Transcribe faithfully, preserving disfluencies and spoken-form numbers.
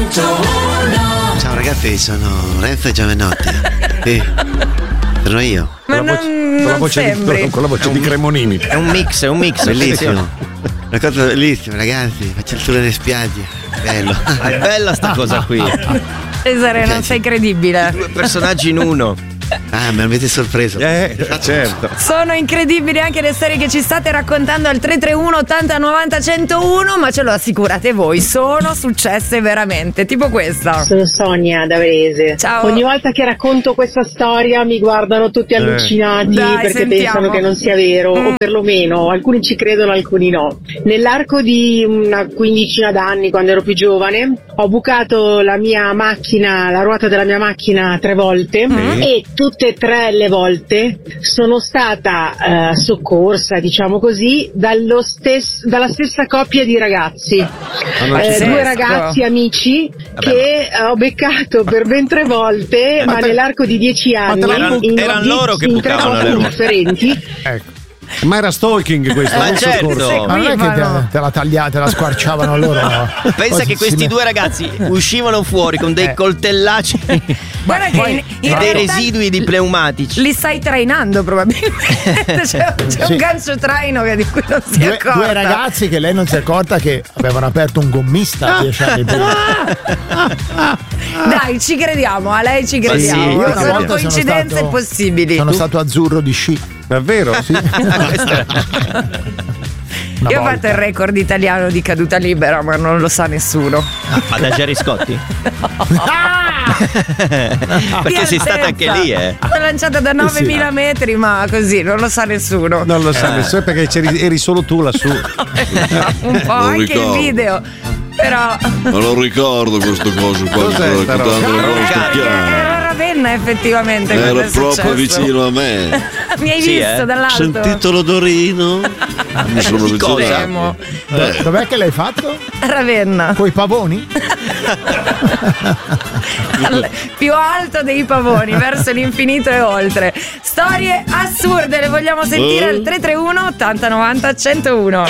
centouno. Ciao ragazzi, sono Renzo e Giovanotti. Sì, sono io. Ma con la voce, non, con la non voce, sembri. di, con la voce di Cremonini. È un mix, è un mix. Bellissimo. Una cosa bellissima, ragazzi. Faccio il tour delle spiagge. Bello. È bella sta cosa qui. Cesare, non sei credibile. Due personaggi in uno. Ah, mi avete sorpreso. Eh, certo. Sono incredibili anche le storie che ci state raccontando al tre tre uno ottanta novanta centouno, ma ce lo assicurate voi, sono successe veramente, tipo questa. Sono Sonia da Varese. Ciao. Ogni volta che racconto questa storia mi guardano tutti allucinati Dai, perché sentiamo. pensano che non sia vero, Mm. o perlomeno alcuni ci credono, alcuni no. Nell'arco di una quindicina d'anni, quando ero più giovane, ho bucato la mia macchina, la ruota della mia macchina tre volte Mm. e tutte e tre le volte sono stata eh, soccorsa, diciamo così, dallo stes- dalla stessa coppia di ragazzi. non ci Eh, sei. due ragazzi amici che eh, ho beccato per ben tre volte, ma, Ma te- nell'arco di dieci anni, Erano- in, erano die- loro che in tre bucavano le posti ruote. differenti. Ecco. Ma era stalking questo, Ma non certo. soccorso. Ma non è che Seguivano. te, te la tagliate, te la squarciavano loro. Pensa Poi che si- questi si due ragazzi uscivano fuori con dei Eh. coltellacci Guarda che in, in e dei realtà residui di pneumatici. li stai trainando probabilmente. C'è, c'è Sì. un gancio traino che di cui non si Due, accorta. due ragazzi che lei non si è accorta che avevano aperto un gommista dieci anni prima. Dai, ci crediamo, a lei ci crediamo. sì, io una sono volta sono coincidenze stato- possibili. Sono stato azzurro di sci. Davvero? Sì. Una Io ho volta. fatto il record italiano di caduta libera, ma non lo sa nessuno. Ma da Gerry Scotti? Perché Di sei stata anche altezza. lì, eh? L'ho lanciata da novemila metri, ma così non lo sa nessuno. Non lo sa nessuno perché c'eri, eri solo tu lassù. Un po' anche ricordo. il video. Però Ma non ricordo questo coso qua che Cos'è sto sta raccontando roba? la vostra era chiara. Ravenna effettivamente. Era quando è proprio successo. vicino a me. Mi hai Sì, visto eh. dall'alto? Sentito l'odorino? Mi sono Di cosa? avvicinato. Do- Dov'è che l'hai fatto? Ravenna. Coi pavoni? Al- più alto dei pavoni, verso l'infinito e oltre. Storie assurde, le vogliamo sentire al tre tre uno ottanta novanta centouno.